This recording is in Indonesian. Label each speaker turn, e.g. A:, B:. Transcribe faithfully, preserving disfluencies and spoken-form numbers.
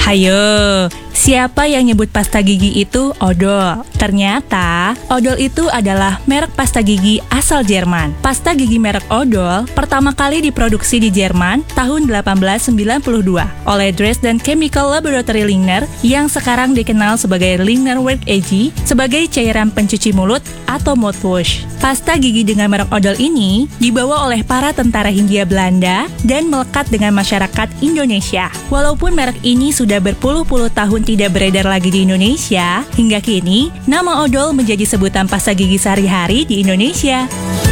A: Hayo, siapa yang nyebut pasta gigi itu odol? Ternyata, odol itu adalah merek pasta gigi asal Jerman. Pasta gigi merek odol pertama kali diproduksi di Jerman tahun delapan belas sembilan puluh dua oleh Dresden Chemical Laboratory Lingner yang sekarang dikenal sebagai Lingner Work A G sebagai cairan pencuci mulut atau mouthwash. Pasta gigi dengan merek odol ini dibawa oleh para tentara Hindia Belanda dan melekat dengan masyarakat Indonesia. Walaupun merek ini sudah berpuluh-puluh tahun tidak beredar lagi di Indonesia, hingga kini nama odol menjadi sebutan pasta gigi sehari-hari di Indonesia.